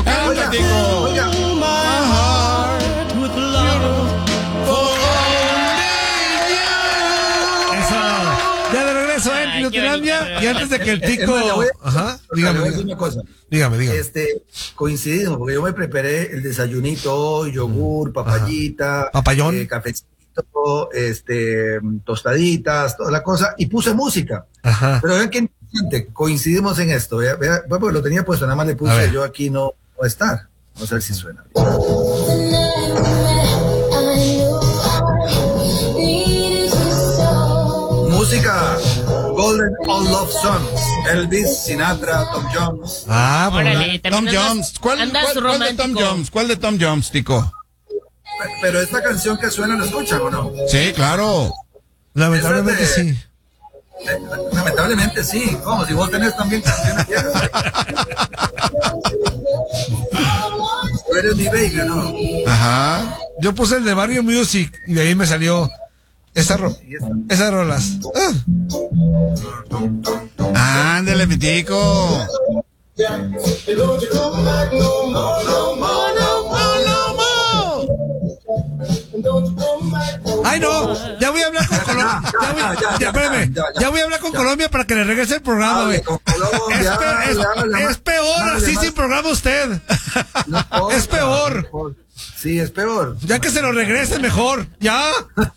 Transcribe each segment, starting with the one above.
canta, Tico. Oiga. Ya de regreso en Nutilandia, y antes de que el Tico... Ajá, dígame una cosa. Dígame. Coincidimos, porque yo me preparé el desayunito, yogur, papayita, papayón, cafecito, tostaditas, toda la cosa, y puse música. Ajá. Pero vean qué interesante, coincidimos en esto. Vea, porque lo tenía puesto, nada más le puse yo aquí no estar. Vamos a ver si suena. Música, Golden All Love Songs, Elvis, Sinatra, Tom Jones. Órale, Tom Jones. ¿Cuál de Tom Jones? ¿Cuál de Tom Jones, Tico? Pero esta canción que suena, ¿la escuchan o no? Sí, claro. Lamentablemente sí. Lamentablemente sí. ¿Cómo? Si vos tenés también canciones viejas. Tú eres mi baby, ¿no? Ajá. Yo puse el de Mario Music y de ahí me salió esas rolas. Ándale, mi Tico. Ay, no, ya voy a hablar con Colombia. Ya voy a hablar con Colombia para que le regrese el programa, güey. Es peor así sin programa usted. Es peor. Sí, es peor. Ya que se lo regrese mejor. Ya.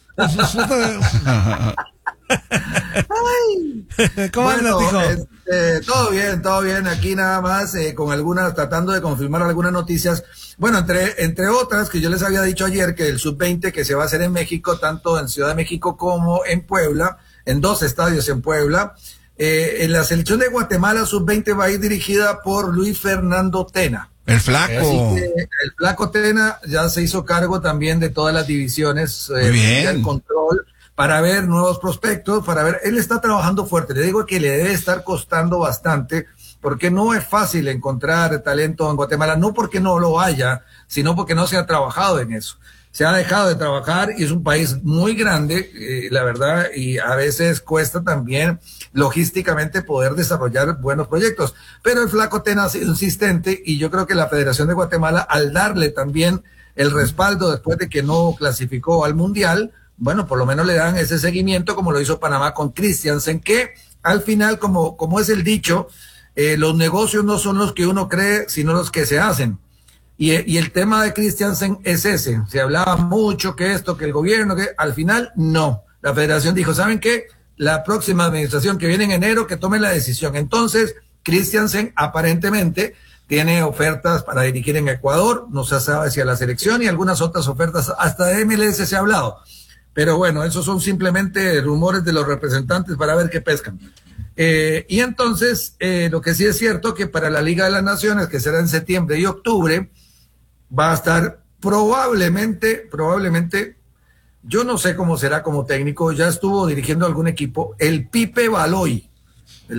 ¿Cómo bueno, andas, todo bien, aquí nada más tratando de confirmar algunas noticias. Bueno, entre otras que yo les había dicho ayer que el Sub-20 que se va a hacer en México, tanto en Ciudad de México como en Puebla, en 2 estadios en Puebla, en la selección de Guatemala Sub-20 va a ir dirigida por Luis Fernando Tena. El Flaco. Así que el Flaco Tena ya se hizo cargo también de todas las divisiones, el control, para ver nuevos prospectos, él está trabajando fuerte. Le digo que le debe estar costando bastante, porque no es fácil encontrar talento en Guatemala, no porque no lo haya, sino porque no se ha trabajado en eso. Se ha dejado de trabajar y es un país muy grande, la verdad, y a veces cuesta también logísticamente poder desarrollar buenos proyectos. Pero el Flaco Tena ha sido insistente y yo creo que la Federación de Guatemala, al darle también el respaldo después de que no clasificó al Mundial, bueno, por lo menos le dan ese seguimiento como lo hizo Panamá con Christiansen, que al final, como es el dicho, los negocios no son los que uno cree, sino los que se hacen. Y el tema de Christiansen es ese. Se hablaba mucho que el gobierno, que al final no. La federación dijo, ¿saben qué? La próxima administración que viene en enero que tome la decisión. Entonces, Christiansen aparentemente tiene ofertas para dirigir en Ecuador, no se sabe si a la selección y algunas otras ofertas, hasta de MLS se ha hablado. Pero bueno, esos son simplemente rumores de los representantes para ver qué pescan. Y entonces, lo que sí es cierto que para la Liga de las Naciones, que será en septiembre y octubre, va a estar probablemente, yo no sé cómo será como técnico, ya estuvo dirigiendo algún equipo, el Pipe Baloy que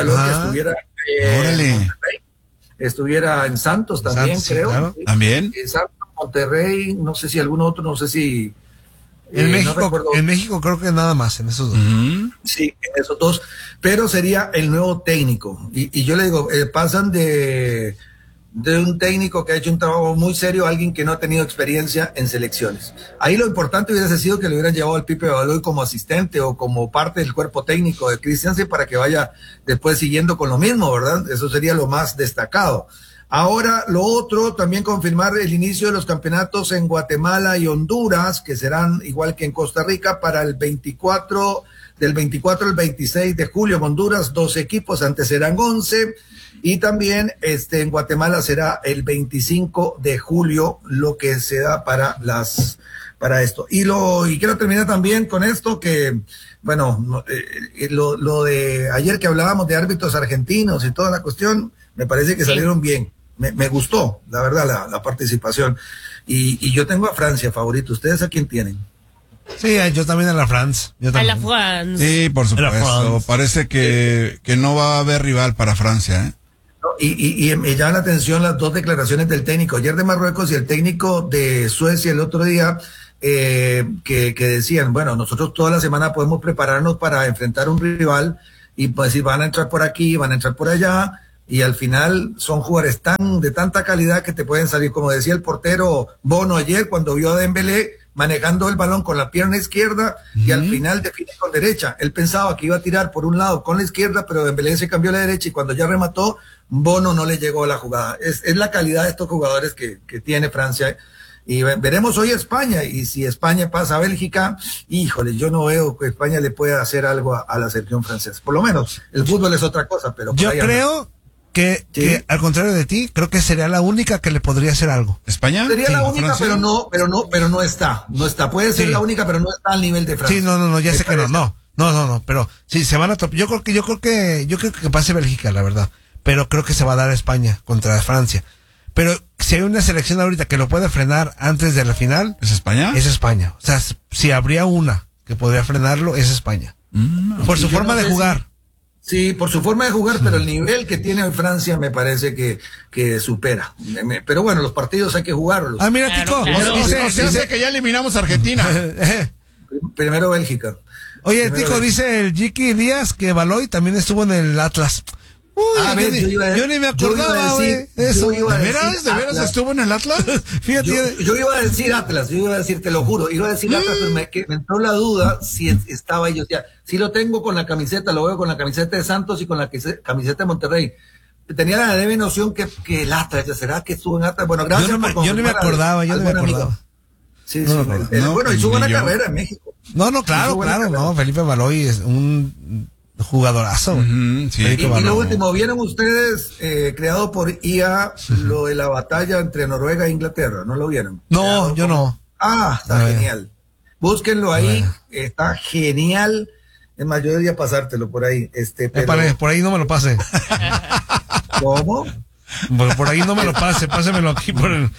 estuviera en Santos también, creo. Claro. También. Santos, Monterrey, no sé si algún otro, no sé si... En México creo que nada más, en esos dos. Sí, en esos dos, pero sería el nuevo técnico. Y yo le digo, pasan de un técnico que ha hecho un trabajo muy serio a alguien que no ha tenido experiencia en selecciones. Ahí lo importante hubiese sido que le hubieran llevado al Pipe Baloy como asistente o como parte del cuerpo técnico de Christiansen para que vaya después siguiendo con lo mismo, ¿verdad? Eso sería lo más destacado. Ahora, lo otro, también confirmar el inicio de los campeonatos en Guatemala y Honduras, que serán igual que en Costa Rica para del 24 al 26 de julio en Honduras, 12 equipos, antes eran 11, y también en Guatemala será el 25 de julio lo que se da para esto. Y quiero terminar también con esto que, bueno, lo de ayer que hablábamos de árbitros argentinos y toda la cuestión, me parece que salieron bien. Me gustó, la verdad, la participación. Y yo tengo a Francia favorito. ¿Ustedes a quién tienen? Sí, yo también a la France. A la France. Sí, por supuesto. Parece que no va a haber rival para Francia, ¿eh? Y me llama la atención las dos declaraciones del técnico ayer de Marruecos y el técnico de Suecia el otro día, que decían, bueno, nosotros toda la semana podemos prepararnos para enfrentar un rival y pues si van a entrar por aquí, van a entrar por allá. y al final son jugadores de tanta calidad que te pueden salir, como decía el portero Bono ayer cuando vio a Dembélé manejando el balón con la pierna izquierda y al final define con derecha. Él pensaba que iba a tirar por un lado con la izquierda, pero Dembélé se cambió a la derecha y cuando ya remató, Bono no le llegó a la jugada. Es la calidad de estos jugadores que tiene Francia. Y veremos hoy a España, y si España pasa a Bélgica, híjole, yo no veo que España le pueda hacer algo a la selección francesa. Por lo menos, el fútbol es otra cosa, pero... Yo creo que al contrario de ti, creo que sería la única que le podría hacer algo. ¿España? Sería la única, Francia. pero no está. Puede ser la única, pero no está al nivel de Francia. Sí, no, ya sé que no, pero sí, se van a yo creo que pase Bélgica, la verdad, pero creo que se va a dar a España contra Francia. Pero si hay una selección ahorita que lo puede frenar antes de la final, ¿es España? Es España. O sea, si habría una que podría frenarlo, es España. Por su forma de jugar. Sí, por su forma de jugar, pero el nivel que tiene hoy Francia me parece que supera. Pero bueno, los partidos hay que jugarlos. Ah, mira, Tico. Dice que ya eliminamos a Argentina. Primero Bélgica. Oye, Tico, dice el Jiki Díaz que Baloy también estuvo en el Atlas. Uy, yo ni me acordaba, güey. Eso. ¿De veras estuvo en el Atlas? Fíjate. Yo iba a decir Atlas, te lo juro. Iba a decir Atlas, pero me entró la duda si estaba ahí. O sea, si lo tengo con la camiseta, lo veo con la camiseta de Santos y con la camiseta de Monterrey. Tenía la leve noción que el Atlas, ¿será que estuvo en Atlas? Bueno, gracias por yo no me acordaba, Sí, bueno, hizo buena carrera en México. Claro, Felipe Baloy es un jugadorazo. Sí. Y lo último, ¿vieron ustedes creado por IA lo de la batalla entre Noruega e Inglaterra? ¿No lo vieron? No, yo no. Está genial. Búsquenlo ahí, está genial. Es más, yo debería pasártelo por ahí. Pero... por ahí no me lo pase. ¿Cómo? Por ahí no me lo pase, pásemelo aquí por el...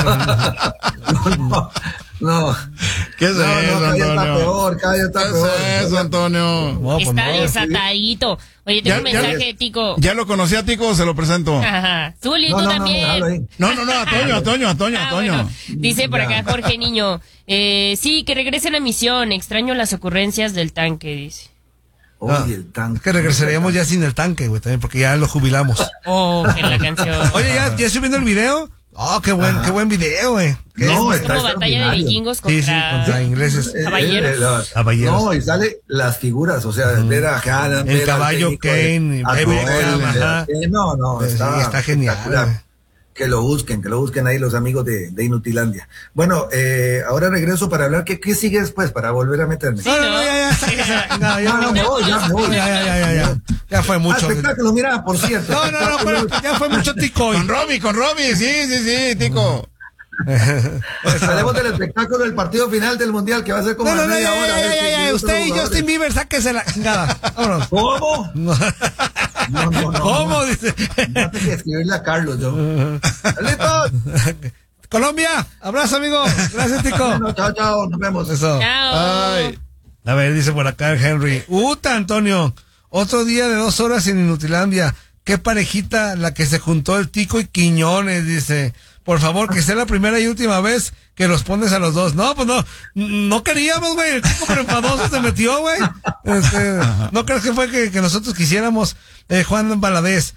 No. ¿Qué es eso, Antonio? Cada día está peor. ¿Qué es eso, Antonio? Está desatadito. Oye, tengo un mensaje, Tico. ¿Ya lo conocía, Tico, o se lo presento? Ajá. Tú también. No, Antonio. Bueno. Dice por acá Jorge Niño, sí, que regresen a misión, extraño las ocurrencias del tanque, dice. Oye, el tanque. Es que regresaríamos ya sin el tanque, güey, también, porque ya lo jubilamos. Que la canción. Oye, ¿ya estoy viendo el video? Qué buen video, güey. No, es como batalla de vikingos contra ingleses. Caballeros. No, y sale las figuras, o sea, ver a Haaland, el caballo Kane, está genial. Que lo busquen ahí los amigos de Inutilandia. Bueno, ahora regreso para hablar, ¿qué sigue después? Para volver a meterme. Ya fue mucho. Espectáculo, mira, por cierto. Pero ya fue mucho, Tico. Con Romy, sí, Tico. Salimos del espectáculo del partido final del Mundial, que va a ser como media hora. Usted y Justin Bieber, sáquese la chingada. Vámonos. ¿Cómo? No. ¿Cómo? Dice. No tengo que escribirle a Carlos, yo. ¡Listo! Colombia, abrazo, amigo. Gracias, Tico. Bueno, chao, nos vemos. Eso. Chao. Ay. A ver, dice por acá el Henry. Antonio, otro día de 2 horas en Inutilandia. Qué parejita la que se juntó el Tico y Quiñones, dice. Por favor, que sea la primera y última vez que los pones a los dos. No, pues no queríamos, güey. El Tico pero enfadoso se metió, güey. No crees que fue que nosotros quisiéramos. Juan Valadez.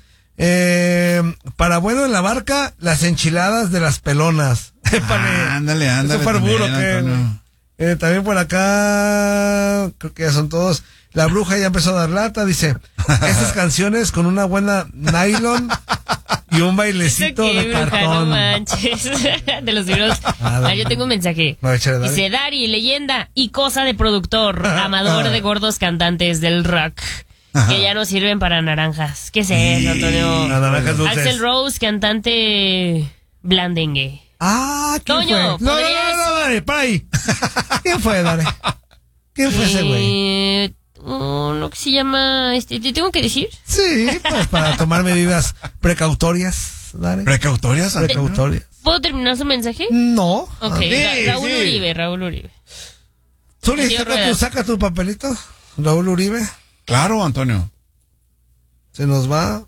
Para bueno en la barca, las enchiladas de las pelonas. Ándale. Eso fue arburo, también por acá, creo que ya son todos. La bruja ya empezó a dar lata, dice. Esas canciones con una buena nylon y un bailecito de bruja, cartón. No manches. De los libros. Yo tengo un mensaje. Dice Dari, leyenda y cosa de productor, amador de gordos cantantes del rock. Que ya no sirven para naranjas. ¿Qué es eso, Antonio? Naranjas dulces. Axel Rose, cantante blandengue. ¿Quién Toño, fue? No, dale, para ahí. ¿Quién fue, dale? ¿Quién fue ese güey? Lo que se llama, ¿te tengo que decir? Sí, pues para tomar medidas precautorias, dale. ¿Precautorias? ¿Puedo terminar su mensaje? No. Ok, Raúl Uribe. Zuli, saca tu papelito. Raúl Uribe. Claro, Antonio. Se nos va.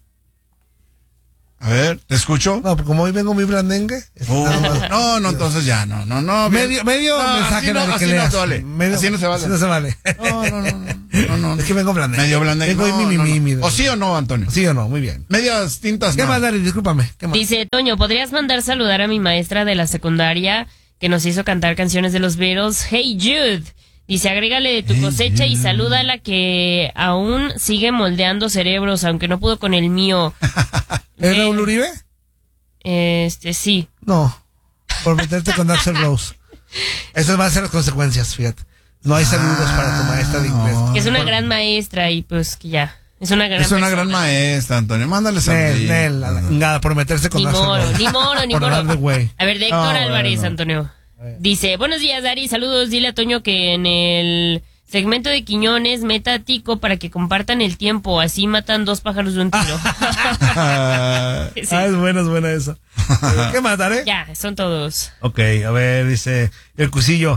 A ver, ¿te escucho? No, como hoy vengo muy blandengue. No, entonces ya, no. Medio mensaje así que no leas. se vale. Así no se vale. Así no se vale. No. no. Es que vengo blandengue. Medio blandengue. No. ¿O sí o no, Antonio? Sí o no, muy bien. Medias tintas. ¿Qué más, Dari? Discúlpame. ¿Qué más? Dice Toño, ¿podrías mandar saludar a mi maestra de la secundaria que nos hizo cantar canciones de los Beatles? Hey Jude. Dice, agrégale de tu cosecha y saluda a la que aún sigue moldeando cerebros, aunque no pudo con el mío. ¿Es Raúl Uribe? Sí. No, por meterte con Axl Rose. Esas van a ser las consecuencias, fíjate. No hay saludos para tu maestra de inglés. Que es una gran maestra y pues que ya. Es una gran maestra, Antonio. Mándale saludos. Nada, por meterse con Axl Rose. Ni moro. A ver, de Héctor Álvarez, Antonio. Dice, buenos días, Dari, saludos, dile a Toño que en el segmento de Quiñones meta a Tico para que compartan el tiempo, así matan 2 pájaros de un tiro. Sí. Es buena eso. ¿Qué mataré? Ya, son todos. Ok, a ver, dice el Cusillo,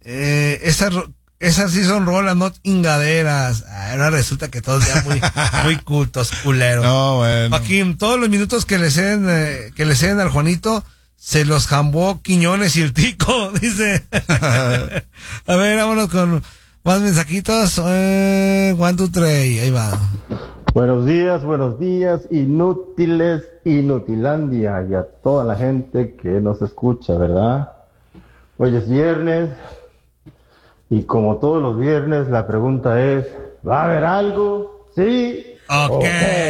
esas sí son rolas, no ingaderas. Ahora resulta que todos ya muy cultos, culeros. No, bueno. Joaquín, todos los minutos que le ceden al Juanito se los jambó Quiñones y el Tico, dice. A ver, vámonos con más mensajitos. 1, 2, 3, ahí va. Buenos días, inútiles, Inutilandia, y a toda la gente que nos escucha, ¿verdad? Hoy es viernes, y como todos los viernes, la pregunta es, ¿va a haber algo? ¿Sí? Ok.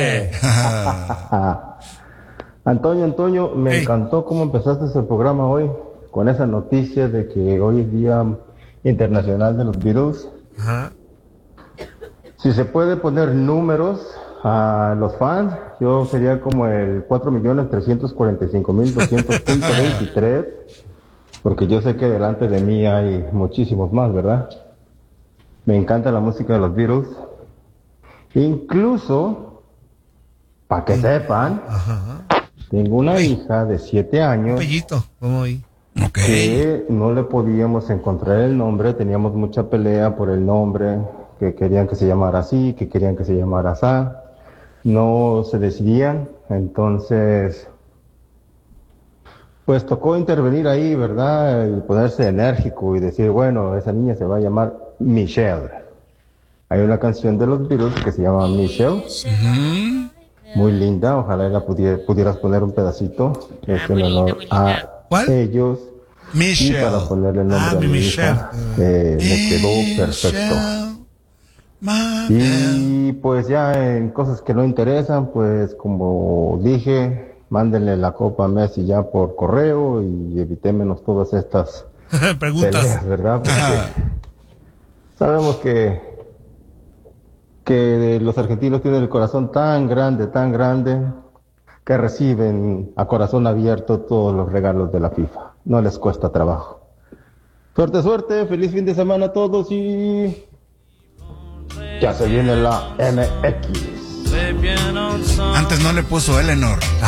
Antonio, me encantó cómo empezaste el programa hoy, con esa noticia de que hoy es Día Internacional de los Beatles. Ajá. Si se puede poner números a los fans, yo sería como el 4.345.200.23, porque yo sé que delante de mí hay muchísimos más, ¿verdad? Me encanta la música de los Beatles. Incluso, para que sepan, tengo una hija de 7 años. Un pellito, vamos ahí. Que no le podíamos encontrar el nombre, teníamos mucha pelea por el nombre, que querían que se llamara así, que querían que se llamara así, no se decidían, entonces pues tocó intervenir ahí, ¿verdad? Y ponerse enérgico y decir, bueno, esa niña se va a llamar Michelle. Hay una canción de los Beatles que se llama Michelle, muy linda, ojalá la pudieras poner un pedacito, en honor a ellos. Michelle. Y para ponerle el nombre a mi hija, me quedó perfecto. Y pues ya en cosas que no interesan, pues como dije, mándenle la copa a Messi ya por correo y evitémonos todas estas preguntas, peleas, ¿verdad? Porque sabemos que los argentinos tienen el corazón tan grande, que reciben a corazón abierto todos los regalos de la FIFA. No les cuesta trabajo. Suerte, feliz fin de semana a todos y ya se viene la MX. Antes no le puso Eleanor.